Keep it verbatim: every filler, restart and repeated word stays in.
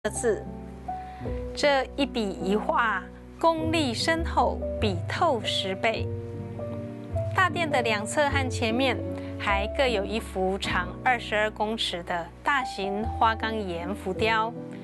字。这一笔一画，功力深厚，笔透十倍。大殿的两侧和前面还各有一幅长二十二公尺的大型花岗岩浮雕，